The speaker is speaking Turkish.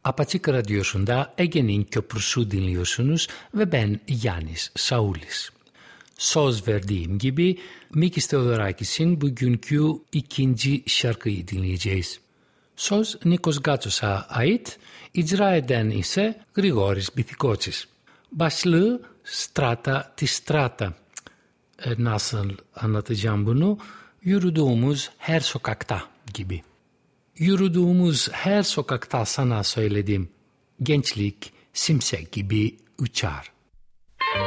Apaçık Radyosu'nda Ege'nin Köprüsü dinliyorsunuz ve ben Yanis Saulis. Söz verdiğim gibi Mikis Theodorakis'in bugünkü ikinci şarkıyı dinleyeceğiz. Söz Nikos Gatsos'a ait, icra eden ise Grigoris Bithikotsis. Başlığı Strata ti Strata. Nasıl anlatacağım bunu? Yürüdüğümüz her sokakta gibi. Yürüdüğümüz her sokakta sana söyledim. Gençlik simsek gibi uçar.